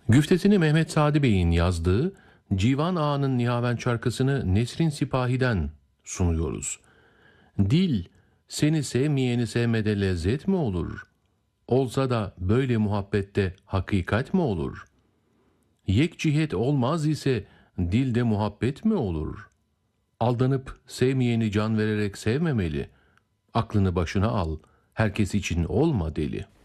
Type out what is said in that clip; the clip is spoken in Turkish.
Güftesini Mehmet Sadi Bey'in yazdığı Civan Ağa'nın Nihavend şarkısını Nesrin Sipahi'den sunuyoruz. Dil, seni sevmeyeni sevmede lezzet mi olur? Olsa da böyle muhabbette hakikat mi olur? Yek cihet olmaz ise dilde muhabbet mi olur? Aldanıp sevmeyeni can vererek sevmemeli. Aklını başına al, herkes için olma deli.